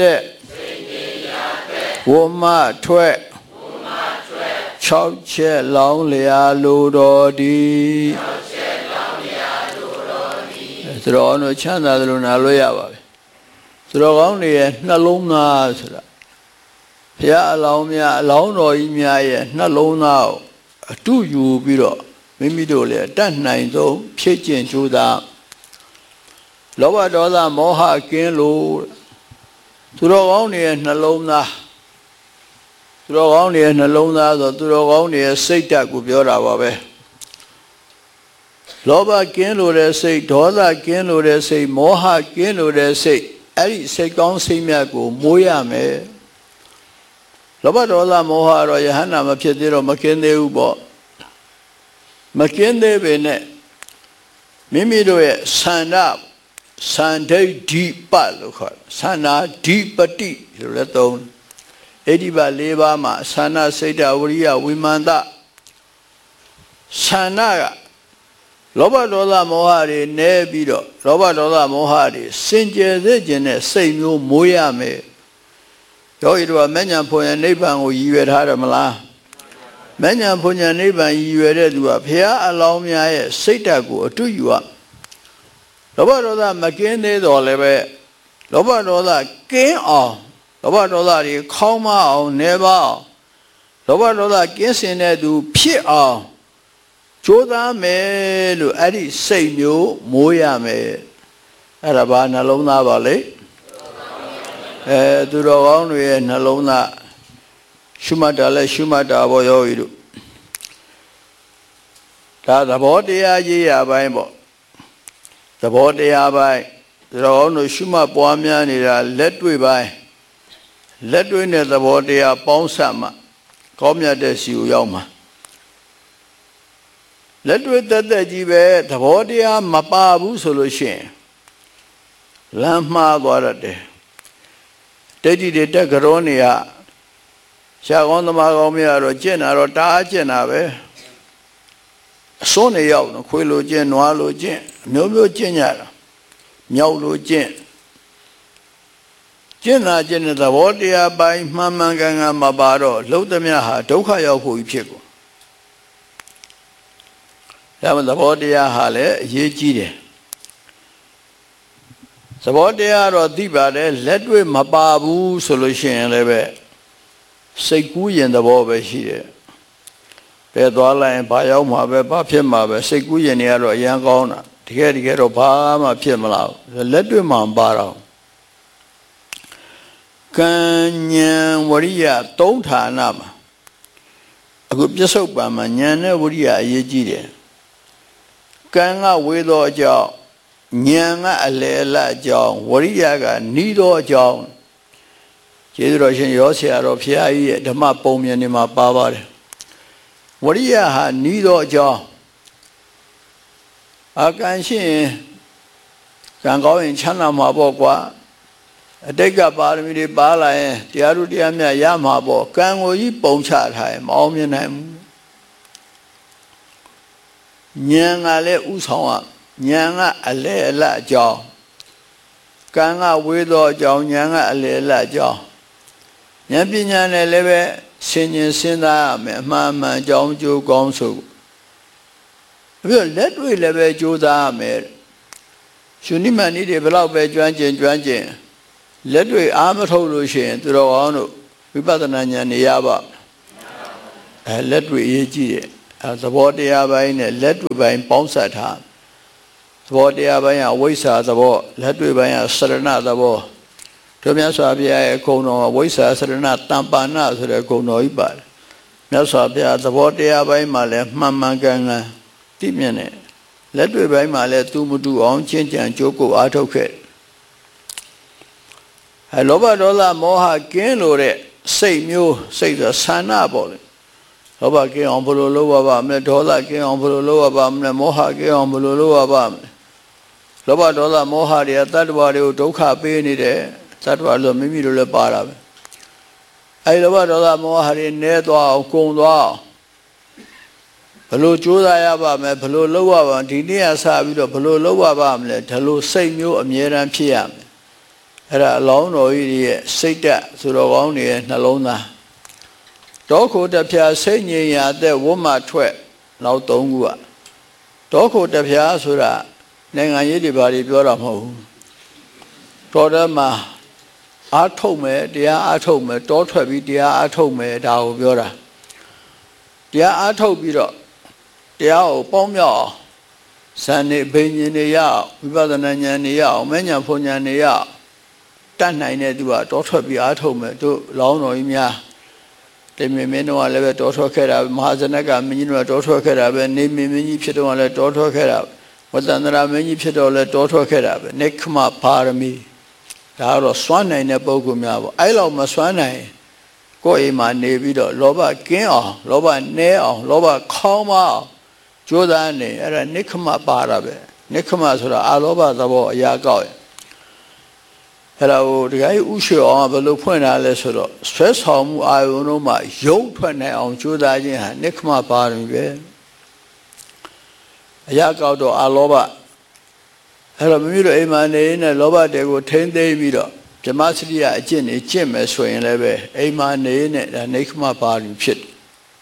我妈ထွက်6ချက်လောင်းလျာလိုတော်သည်သတော်တို့ချမ်းသာသလိုနာလို့ရပါပြီသတော်ကောင်းတွေရဲ့နှလုံးသားဆိုတာဘုရားအလောင်းများအလောင်းတော်ကြီးများရဲ့နှလုံးသားကိုအတူယူပြီးတော့မိမိတို့လည်းတတ်နိုင်ဆုံးဖြည့်ကျင့်ကြိုးစားလောဘဒေါသမောဟကင်းလို့သူတော်ကောင်းတွေရဲ့နှလုံးသားသူတော်ကောင်းတွေရဲ့နှလုံးသားဆိုသူတော်ကောင်းတွေရဲ့စိတ်ဓာတ်ကိုပြောတာပါပဲလောဘကင်းလို့တဲ့စိတ်ဒေါသကင်းလို့တဲ့စိတ်မောဟကင်းလို့တဲ့စိတ်အဲ့ဒီစိတ်ကောင်းစိတ်မြတ်ကိုမွေးရမယ်လောဘဒေါသမောဟတော့ယဟန္တာမဖြစ်သေးတော့မကင်းသေးဘူးပေါ့မကင်းသေးပေနဲ့မိမိတို့ရဲ့ဆန္ဒစန္ဒိဋ္ဌိပတ်လို့ခေါ်ဆန္ဒဓိပတိလို့လည်းသုံးအဲ့ဒီပါ၄ပါးမှာဆန္ဒစိတ်ဓာတ်ဝိရိယဝိမာန်တဆန္ဒကလောဘဒေါသမောဟတွေနည်းပြီးတော့လောဘဒေါသမောဟတွေစင်ကြယ်စေခြင်းနဲ့စိတ်မျိုးမွေးရမယ်ယောဂီတို့ကမဉ္ဇဉ်ဖွဉ္ဇဉ်နိဗ္ဗာန်ကိုရည်ရွယ်ထားတယ်မလားမဉ္ဇဉ်ဖွဉ္ဇဉ်နိဗ္ဗာန်ရည်ရွယ်တဲ့သူကဘုရားအလောင်းများရဲ့စိတ်ဓာတ်ကိုအတူယူရလောဘဒေါသမကင်းသေးတော့လည်းပဲလောဘဒေါသကင်းအောင်လောဘဒေါသတွေခေါင်းမအောင်နေပါအောင်လောဘဒေါသကင်းစင်တဲ့သူဖြစ်အောင်ကြိုးစားမယ်လို့အဲ့ဒီစိတ်မျိုးမိုးရမယ်အဲ့ဒါဘာနှလုံးသားပါလေသူတော်ကောင်းတွေရဲ့နှလုံးသားရှုမှတ်တာလဲရှုမှတ်တာပေါ့ယောဂီတို့ဒါသဘောတရားရေးရပိုင်းပေါ့သဘောတရားပိုင်းသူတော်ကောင်းတို့ရှုမှတ်ပွားများနေတာလက်တွေ့ပိုင်းလက်တွေ့နဲ့သဘောတရားပေါင်းစပ်မှကောင်းမြတ်တဲ့စီကိုရောက်မှာလက်တွေ့တက်တက်ကြီးပဲသဘောတရားမပါဘူးဆိုလို့ရှိရင်လမ်းမှားသွားတယ်တိတ်တိတွေတက်ကြောနေရရှားကောင်းသမားကောင်းများတော့ကျင့်တာတော့တားကျင့်တာပဲအစွန်းနေရောက်တော့ခွေးလိုကျင့်နွားလိုကျင့်အမျိုးမျိုးကျင့်ကြတာမြောက်လိုကျင့်ကျင့်တာကျင့်တဲ့သဘောတရားပိုင်းမှန်မှန်ကန်ကန်မပါတော့လှုပ်သမျှဟာဒုက္ခရောက်ဖို့ဖြစ်ကုန်ဒါမှသဘောတရားဟာလည်းအရေးကြီးတယ်သဘောတရားတော့သိပါတယ်လက်တွေ့မပါဘူးဆိုလို့ရှိရင်လည်းပဲစိတ်ကူးရင်သဘောပဲရှိတယ်ဘယ်သွားလိုက်ရင်ဘာရောက်မှာပဲဘာဖြစ်မှာပဲစိတ်ကူးရင်တွေကတော့အရန်ကောင်းတာတကယ်တော့ဘာမှဖြစ်မလားလက်တွေ့မှမပါတော့ကံဉာဏ်ဝရိယသုံးဌာနမှာအခုပြစ္ဆုတ်ပံမှာဉာဏ်နဲ့ဝရိယအရေးကြီးတယ်ကံကဝေသောအကြောင်းဉာဏ်ကအလယ်အလတ်အကြောင်းဝရိယကနီးသောအကြောင်းကျေးဇူးတော်ရှင်ရောဆရာတော်ဘုရားကြီးရဲ့ဓမ္မပုံမြင်တွေမှာပါပါတယ်ဝရိယဟာနီးသောအကြောင်းအကံရှိရင်ကံကောင်းရင်ချမ်းသာမှာပေါ့ကွာအတိတ်ကပါရမီတွေပါလာရင်တရားတို့တရားမြတ်ရမှာပေါ့ကံကိုကြီးပုံချထားရင်မအောင်မြင်နိုင်ဘူးဉာဏ်ကလည်းဥဆောင်ရဉာဏ်ကအလယ်အလတ်အကြောင်းကံကဝေသောအကြောင်းဉာဏ်ကအလယ်အလတ်အကြောင်းဉာဏ်ပညာနဲ့လည်းပဲဆင်ញင်စဉ်းစားရမယ်အမှန်မှန်အကြောင်းကျိုးကောင်းဆိုပြီးလက်တွေ့လည်းပဲကြိုးစားရမယ်ရှင်နိမန်ဤတွေဘယ်လောက်ပဲကျွမ်းကျင်လက်တွေ့အားမထုတ်လို့ရှိရင်သူတော်ကောင်းတို့ဝိပဿနာဉာဏ်နေရပါလက်တွေ့အရေးကြီးတယ်သဘောတရားပိုင်းနဲ့လက်တွေ့ပိုင်းပေါင်းစပ်ထားသဘောတရားပိုင်းကဝိဇ္ဇာသဘောလက်တွေ့ပိုင်းကစရဏသဘောတို့မြတ်စွာဘုရားရဲ့ဂုဏ်တော်ဝိဇ္ဇာစရဏတမ္ပါဏဆိုတဲ့ဂုဏ်တော်ကြီးပါတယ်မြတ်စွာဘုရားသဘောတရားပိုင်းမှာလည်းမှန်မှန်ကန်ကန်သိမြင်တယ်လက်တွေ့ပိုင်းမှာလည်းသူမတူအောင်ကျင့်ကြံကြိုးကိုအားထုတ်ခဲ့လောဘဒေါသမောဟကင်းလို့တဲ့စိတ်မျိုးစိတ်ဆိုဆန္ဒပေါ့လေလောဘကင်းအောင်ဘယ်လိုလုပ်ရပါမလဲဒေါသကင်းအောင်ဘယ်လိုလုပ်ရပါမလဲမောဟကင်းအောင်ဘယ်လိုလုပ်ရပါမလဲလောဘဒေါသမောဟတွေကတတ္တဝါတွေကိုဒုက္ခပေးနေတယ်တတ္တဝါလို့မိမိတို့လည်းပါတာပဲအဲဒီလောဘဒေါသမောဟတွေနည်းသွားအောင်ကုန်သွားအောင်ဘယ်လိုကြိုးစားရပါမလဲဘယ်လိုလုပ်ရပါဒီနေ့ကစပြီးတော့ဘယ်လိုလုပ်ရပါမလဲဒီလိုစိတ်မျိုးအမြဲတမ်းဖြစ်ရမယ်အဲ့ဒါအလောင်းတော်ကြီးရဲ့စိတ်ဓာတ်ဆိုတော်ကောင်းတွေရဲ့နှလုံးသားတောခိုတဖျားစိတ်ငြိမ်ရာအသက်ဝတ်မှထွက်နောက်၃ခုကတောခိုတဖျားဆိုတာနိုင်ငံရေးတွေဘာတွေပြောတာမဟုတ်ဘူးတော်တယ်မှာအားထုတ်မယ်တရားအားထုတ်မယ်တောထွက်ပြီးတရားအားထုတ်မယ်ဒါကိုပြောတာတရားအားထုတ်ပြီးတော့တရားကိုပေါင်းမြောက်အောင်ဇန်နေဘိညာဉ်တွေရအောင်ဝိပဿနာဉာဏ်တွေရအောင်မဉဏ်ဖုန်ဉာဏ်တွေရအောင်တတ်နိုင်တဲ့သူကတောထွက်ပြီးအားထုတ်မယ်တို့လောင်းတော်ကြီးများတေမင်းမင်းတို့ကလည်းပဲတောထွက်ခဲ့တာမဟာဇနကမင်းကြီးတို့ကတောထွက်ခဲ့တာပဲနေမင်းမင်းကြီးဖြစ်တော့လည်းတောထွက်ခဲ့တာဝတ္တန္တရာမင်းကြီးဖြစ်တော့လည်းတောထွက်ခဲ့တာပဲနိခမပါရမီဒါတော့စွမ်းနိုင်တဲ့ပုဂ္ဂိုလ်များပေါ့အဲ့လောက်မစွမ်းနိုင်ကိုယ်အိမ်မှာနေပြီးတော့လောဘကင်းအောင်လောဘနည်းအောင်လောဘခေါင်းမအောင်ကြိုးစားနေအဲ့ဒါနိခမပါတာပဲနိခမဆိုတာအာလောဘသဘောအရာကောက်အဲ့ဒါကိုဒီကကြီးဥရွှေအောင်ဘယ်လိုဖွင့်တာလဲဆိုတော့ဆွဲဆောင်မှုအာယုံတို့မှာရုပ်ထွက်နိုင်အောင်ကြိုးစားခြင်းဟာနိခမပါရမီပဲအရာကောက်တော့အာလောဘအဲ့တော့မိမိတို့အိမ်မှာနေနဲ့လောဘတွေကိုထိမ့်သိမ့်ပြီးတော့ဓမ္မစရိယအကျင့်တွေကျင့်မယ်ဆိုရင်လည်းပဲအိမ်မှာနေနဲ့ဒါနိခမပါရမီဖြစ်တယ်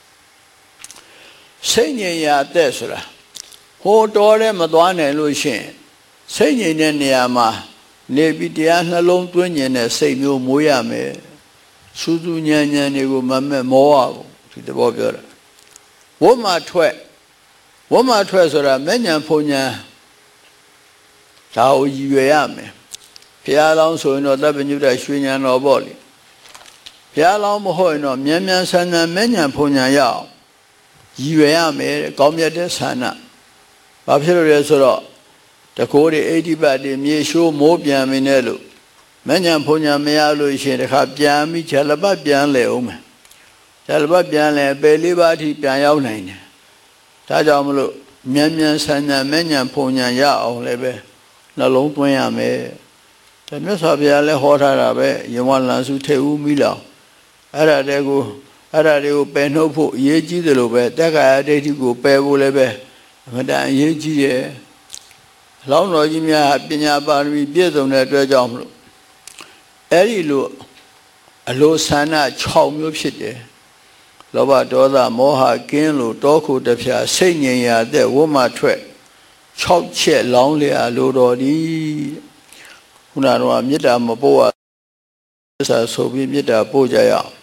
စိတ်ငြိမ်ရာအသက်ဆိုတာဟိုတော်တဲ့မသွားနိုင်လို့ရှိရင်စိတ်ငြိမ်တဲ့နေရာမှာနေပြီးတရားနှလုံးသွင်းခြင်းနဲ့စိတ်မျိုးမိုးရမယ်စူးစူးညံညံတွေကိုမမဲ့မောရဘူးဒီသဘောပြောတာဝတ်မှထွက်ဆိုတာမဉဏ်ဖုန်ဉဏ်ဒါကိုရည်ရွယ်ရမယ်ဘုရားလောင်းဆိုရင်တော့တပ်ပညုတရွှေဉဏ်တော်ပေါ့လေဘုရားလောင်းမဟုတ်ရင်တော့မြန်မြန်ဆန်ဆန်မဉဏ်ဖုန်ဉဏ်ရအောင်ရည်ရွယ်ရမယ်ကောင်းမြတ်တဲ့ဆန္ဒဘာဖြစ်လို့လဲဆိုတော့တကိုးတွေအိဋ္ဌိပတ်တွေမြေရှိုးမိုးပြန်မင်းနဲ့လို့မဉဏ်ဖုန်ဉဏ်မရလို့ရှိရင်တခါပြန်ပြီးခြေလပတ်ပြန်လဲအောင်မယ်ခြေလပတ်ပြန်လဲပယ်လေးပါးအထိပြန်ရောက်နိုင်တယ်ဒါကြောင့်မလို့မြန်မြန်ဆန်ဆန်မဉဏ်ဖုန်ဉဏ်ရအောင်လည်းပဲနှလုံးသွင်းရမယ်ဒါမြတ်စွာဘုရားလည်းဟောထားတာပဲယမလန်စုထေဦးမိလောင်အဲ့ဒါတွေကိုပယ်နှုတ်ဖို့အရေးကြီးတယ်လို့ပဲတက္ကရာဒိဋ္ဌိကိုပယ်ဖို့လည်းပဲအမှန်တန်အရေးကြီးတယ်လောင်းတော်ကြီးများပညာပါရမီပြည့်စုံတဲ့အတွက်ကြောင့်မလို့အဲ့ဒီလိုအလိုဆန္ဒ6မျိုးဖြစ်တယ်လောဘဒေါသမောဟကင်းလို့တောခုတဖြာစိတ်ငြိမ်ရာတဲ့ဝတ်မှထွက်6ချက်လောင်းလျာလိုတော်သည်ခုနကတော့မေတ္တာမပို့ရစာဆိုပြီးမေတ္တာပို့ကြရအောင်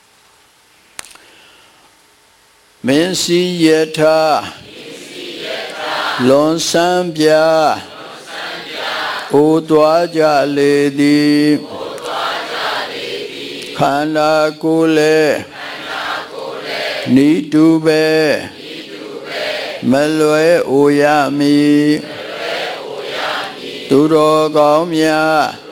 မင်းစီယထာလွန်ဆန်းပြအိုသွားကြလေသည်ခန္ဓာကိုယ်လည်းနိတုပဲမလွယ်အိုရမည်သူတော်ကောင်းများ